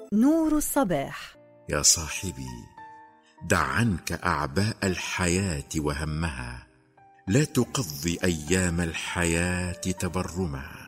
نور الصباح. يا صاحبي، دع عنك أعباء الحياة وهمها، لا تقضي أيام الحياة تبرما.